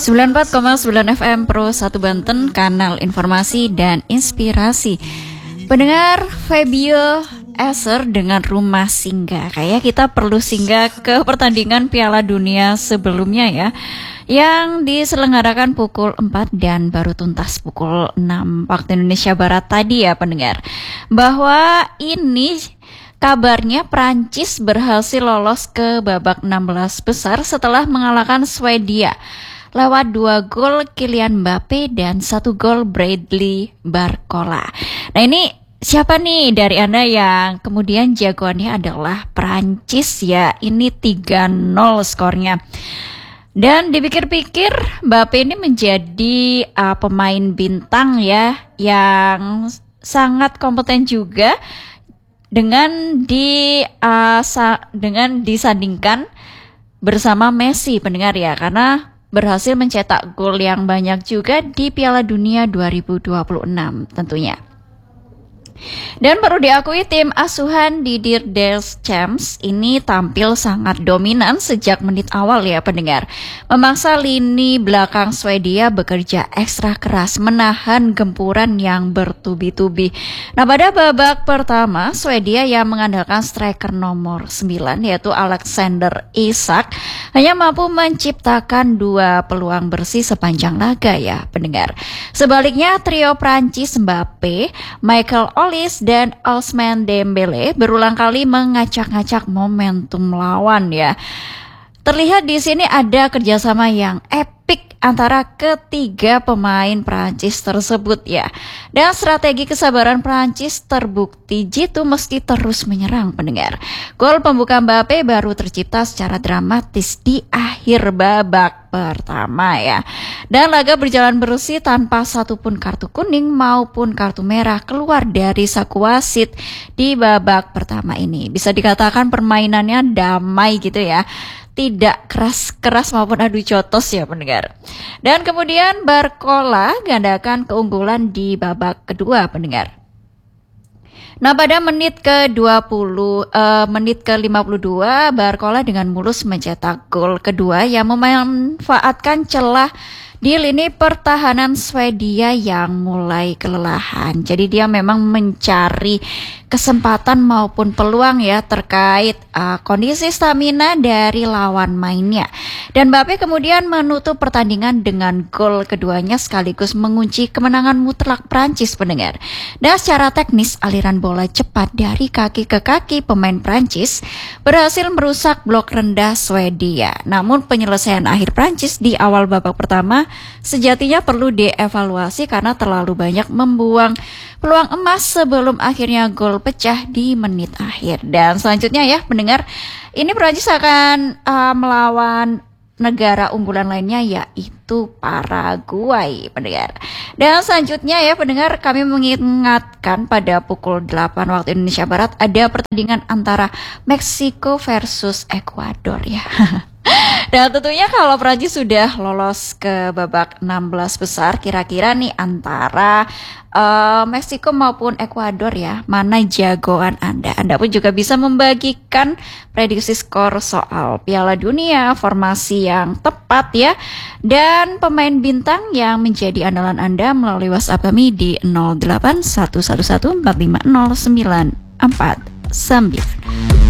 94,9 FM Pro 1 Banten, kanal informasi dan inspirasi. Pendengar, Fabio Esser dengan rumah singgah. Kayak kita perlu singgah ke pertandingan Piala Dunia sebelumnya ya, yang diselenggarakan pukul 4 dan baru tuntas pukul 6 waktu Indonesia Barat tadi ya pendengar. Bahwa ini kabarnya Prancis berhasil lolos ke babak 16 besar setelah mengalahkan Swedia lewat 2 gol Kylian Mbappe dan 1 gol Bradley Barcola. Nah ini siapa nih dari Anda yang kemudian jagoannya adalah Prancis ya? Ini 3-0 skornya. Dan dipikir-pikir Mbappe ini menjadi pemain bintang ya, yang sangat kompeten juga dengan disandingkan bersama Messi pendengar ya, karena berhasil mencetak gol yang banyak juga di Piala Dunia 2026 tentunya. Dan perlu diakui tim asuhan Didier Deschamps ini tampil sangat dominan sejak menit awal ya pendengar. Memaksa lini belakang Swedia bekerja ekstra keras menahan gempuran yang bertubi-tubi. Nah pada babak pertama Swedia yang mengandalkan striker nomor 9 yaitu Alexander Isak hanya mampu menciptakan 2 peluang bersih sepanjang laga ya pendengar. Sebaliknya trio Prancis Mbappe, Michael Olise dan Ousmane Dembele berulang kali mengacak-ngacak momentum lawan ya. Terlihat di sini ada kerjasama yang epik antara ketiga pemain Prancis tersebut ya. Dan strategi kesabaran Prancis terbukti jitu mesti terus menyerang pendengar. Gol pembuka Mbappe baru tercipta secara dramatis di akhir babak pertama ya. Dan laga berjalan bersih tanpa satupun kartu kuning maupun kartu merah keluar dari saku wasit di babak pertama ini. Bisa dikatakan permainannya damai gitu ya. Tidak keras-keras maupun adu cotos ya pendengar. Dan kemudian Barcola gandakan keunggulan di babak kedua pendengar. Nah pada menit ke-52 Barcola dengan mulus mencetak gol kedua yang memanfaatkan celah di lini pertahanan Swedia yang mulai kelelahan. Jadi dia memang mencari kesempatan maupun peluang ya terkait kondisi stamina dari lawan mainnya. Dan Mbappe kemudian menutup pertandingan dengan gol keduanya sekaligus mengunci kemenangan mutlak Prancis pendengar. Dan secara teknis aliran bola cepat dari kaki ke kaki pemain Prancis berhasil merusak blok rendah Swedia. Namun penyelesaian akhir Prancis di awal babak pertama sejatinya perlu dievaluasi karena terlalu banyak membuang peluang emas sebelum akhirnya gol pecah di menit akhir. Dan selanjutnya ya pendengar, ini Prancis akan melawan negara unggulan lainnya yaitu Paraguay pendengar. Dan selanjutnya ya pendengar, kami mengingatkan pada pukul 8 waktu Indonesia Barat ada pertandingan antara Meksiko versus Ekuador ya. Dan tentunya kalau Prancis sudah lolos ke babak 16 besar, kira-kira nih antara Meksiko maupun Ekuador ya, mana jagoan Anda? Anda pun juga bisa membagikan prediksi skor soal Piala Dunia, formasi yang tepat ya, dan pemain bintang yang menjadi andalan Anda melalui WhatsApp kami di 08111450949.